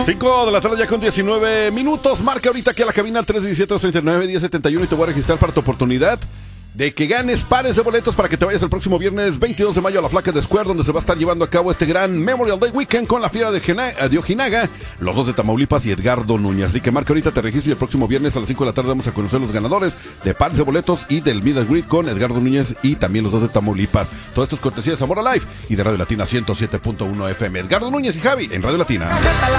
5 de la tarde ya con 19 minutos. Marca ahorita aquí a la cabina 317-239-1071 y te voy a registrar para tu oportunidad de que ganes pares de boletos para que te vayas el próximo viernes 22 de mayo a la Flaca de Square, donde se va a estar llevando a cabo este gran Memorial Day Weekend con la Fiera de Ojinaga, los dos de Tamaulipas y Edgardo Núñez. Así que marca ahorita, te registro y el próximo viernes a las 5 de la tarde vamos a conocer los ganadores de pares de boletos y del Meet and Greet con Edgardo Núñez y también los dos de Tamaulipas. Todo esto es cortesía de Zamora Live y de Radio Latina 107.1 FM. Edgardo Núñez y Javi en Radio Latina.